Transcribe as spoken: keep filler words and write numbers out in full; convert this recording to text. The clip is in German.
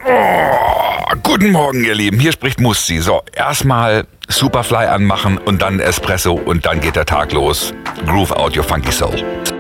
Oh, guten Morgen, ihr Lieben. Hier spricht Musti. So, erstmal Superfly anmachen und dann Espresso und dann geht der Tag los. Groove out your funky soul.